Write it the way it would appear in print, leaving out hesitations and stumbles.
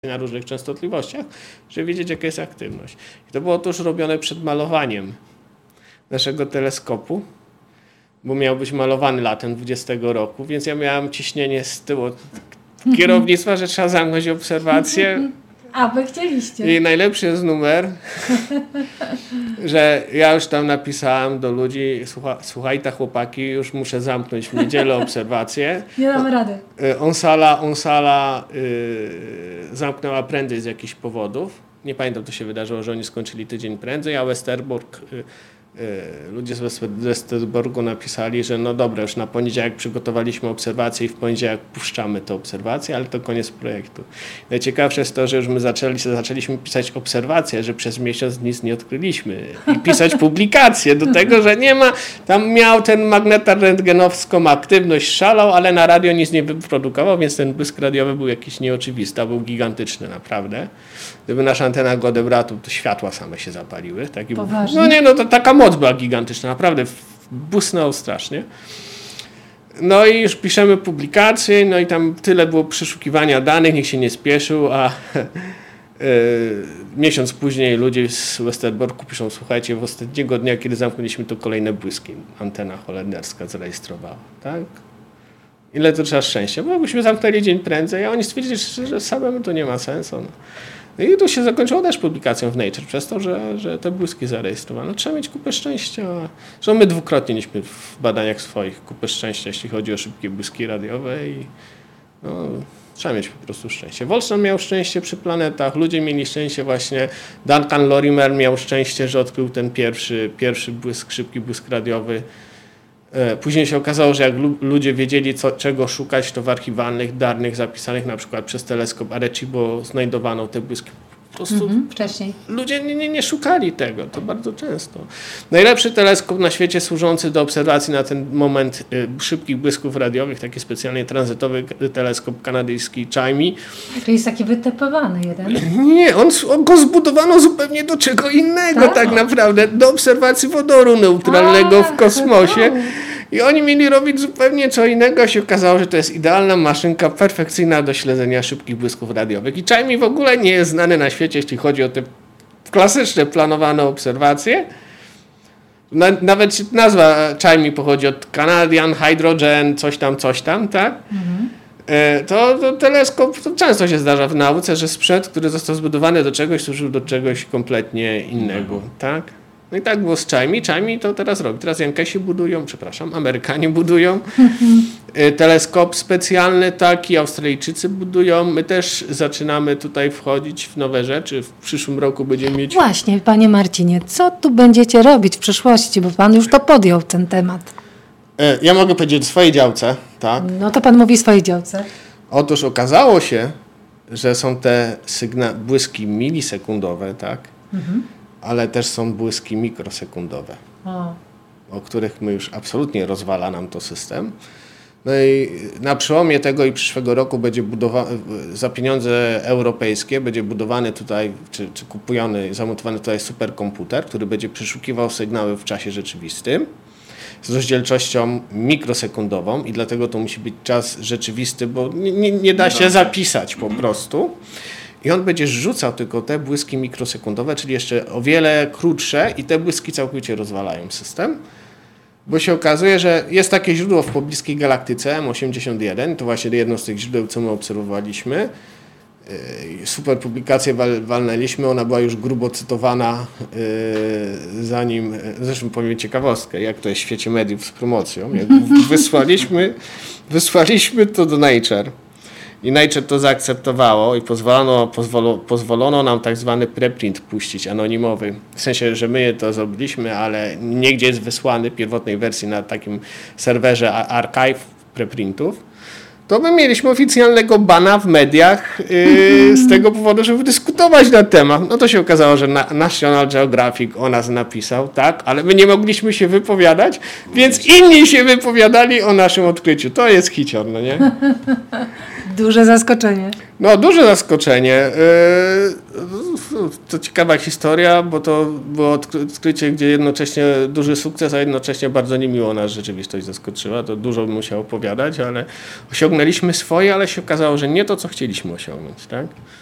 na różnych częstotliwościach, żeby wiedzieć, jaka jest aktywność. I to było to już robione przed malowaniem naszego teleskopu, bo miał być malowany latem 20 roku, więc ja miałem ciśnienie z tyłu kierownictwa, że trzeba zamknąć obserwację. A wy chcieliście. I najlepszy jest numer, że ja już tam napisałem do ludzi, słuchajcie chłopaki, już muszę zamknąć w niedzielę obserwację. Nie damy rady. Onsala zamknęła prędzej z jakichś powodów. Nie pamiętam, to się wydarzyło, że oni skończyli tydzień prędzej, a Westerbork, ludzie z Westerborku napisali, że no dobra, już na poniedziałek przygotowaliśmy obserwację i w poniedziałek puszczamy tę obserwację, ale to koniec projektu. Najciekawsze jest to, że już my zaczęliśmy pisać obserwacje, że przez miesiąc nic nie odkryliśmy i pisać publikacje do tego, że nie ma, tam miał ten magnetar rentgenowską aktywność, szalał, ale na radio nic nie wyprodukował, więc ten błysk radiowy był jakiś nieoczywisty, a był gigantyczny naprawdę. Gdyby nasza antena go odebrała, to światła same się zapaliły. Poważnie? No nie, no to taka moc była gigantyczna, naprawdę błysnęło strasznie. No i już piszemy publikację, no i tam tyle było przeszukiwania danych, nikt się nie spieszył, a miesiąc później ludzie z Westerborku piszą, słuchajcie, w ostatniego dnia, kiedy zamknęliśmy, to kolejne błyski antena holenderska zarejestrowała, tak? Ile to trzeba szczęścia, bo jakbyśmy zamknęli dzień prędzej, a oni stwierdzili, że samemu to nie ma sensu. No. I to się zakończyło też publikacją w Nature, przez to, że te błyski zarejestrowano. Trzeba mieć kupę szczęścia. Zresztą my dwukrotnie mieliśmy w badaniach swoich kupę szczęścia, jeśli chodzi o szybkie błyski radiowe i no, trzeba mieć po prostu szczęście. Wolfram miał szczęście przy planetach, ludzie mieli szczęście właśnie. Duncan Lorimer miał szczęście, że odkrył ten pierwszy błysk, szybki błysk radiowy. Później się okazało, że jak ludzie wiedzieli, czego szukać, to w archiwalnych danych zapisanych na przykład przez teleskop Arecibo znajdowano te błyski. Po prostu wcześniej. Ludzie nie szukali tego, to bardzo często. Najlepszy teleskop na świecie służący do obserwacji na ten moment szybkich błysków radiowych, taki specjalnie tranzytowy teleskop kanadyjski CHIME. To jest taki wytapowany jeden. Nie, on go zbudowano zupełnie do czego innego tak naprawdę, do obserwacji wodoru neutralnego w kosmosie. I oni mieli robić zupełnie co innego, się okazało, że to jest idealna maszynka, perfekcyjna do śledzenia szybkich błysków radiowych. I CHIME w ogóle nie jest znany na świecie, jeśli chodzi o te klasyczne, planowane obserwacje. Nawet nazwa CHIME pochodzi od Canadian Hydrogen, coś tam, tak? To teleskop, to często się zdarza w nauce, że sprzęt, który został zbudowany do czegoś, służył do czegoś kompletnie innego, tak? No i tak było z CHIME. CHIME to teraz robi. Teraz Jankesi budują, Amerykanie budują teleskop specjalny taki, Australijczycy budują. My też zaczynamy tutaj wchodzić w nowe rzeczy. W przyszłym roku będziemy mieć... Właśnie, panie Marcinie, co tu będziecie robić w przyszłości? Bo pan już to podjął ten temat. Ja mogę powiedzieć o swojej działce, tak? No to pan mówi o swojej działce. Otóż okazało się, że są te błyski milisekundowe, tak? Ale też są błyski mikrosekundowe, o których my już absolutnie rozwala nam to system. No i na przełomie tego i przyszłego roku będzie za pieniądze europejskie będzie budowany tutaj, czy kupiony, zamontowany tutaj superkomputer, który będzie przeszukiwał sygnały w czasie rzeczywistym z rozdzielczością mikrosekundową i dlatego to musi być czas rzeczywisty, bo nie da się zapisać po prostu. I on będzie rzucał tylko te błyski mikrosekundowe, czyli jeszcze o wiele krótsze i te błyski całkowicie rozwalają system. Bo się okazuje, że jest takie źródło w pobliskiej galaktyce M81, to właśnie jedno z tych źródeł, co my obserwowaliśmy. Super publikację walnęliśmy, ona była już grubo cytowana zanim, zresztą powiem ciekawostkę, jak to jest w świecie mediów z promocją. Jak wysłaliśmy to do Nature. I Nature to zaakceptowało i pozwolono nam tak zwany preprint puścić, anonimowy. W sensie, że my to zrobiliśmy, ale niegdzie jest wysłany w pierwotnej wersji na takim serwerze archive preprintów. To my mieliśmy oficjalnego bana w mediach z tego powodu, żeby dyskutować na temat. No to się okazało, że National Geographic o nas napisał, tak, ale my nie mogliśmy się wypowiadać, więc inni się wypowiadali o naszym odkryciu. To jest hicior, no nie? Duże zaskoczenie. No, duże zaskoczenie. To ciekawa historia, bo to było odkrycie, gdzie jednocześnie duży sukces, a jednocześnie bardzo niemiło nas rzeczywistość zaskoczyła. To dużo bym musiał opowiadać, ale osiągnęliśmy swoje, ale się okazało, że nie to, co chcieliśmy osiągnąć, tak?